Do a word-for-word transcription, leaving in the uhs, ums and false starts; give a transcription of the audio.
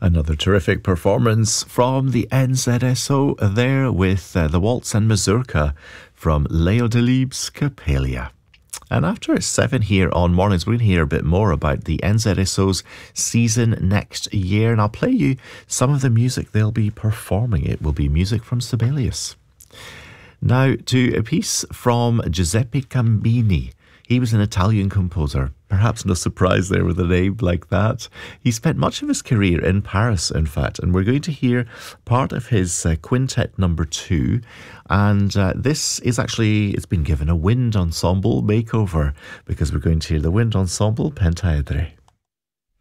Another terrific performance from the N Z S O there with uh, the Waltz and Mazurka from Leo Delibes' Coppelia. And after seven here on Mornings, we're going to hear a bit more about the N Z S O's season next year. And I'll play you some of the music they'll be performing. It will be music from Sibelius. Now to a piece from Giuseppe Cambini. He was an Italian composer. Perhaps no surprise there with a name like that. He spent much of his career in Paris, in fact, and we're going to hear part of his uh, quintet number two. And uh, this is actually, it's been given a wind ensemble makeover because we're going to hear the wind ensemble Pentaedre.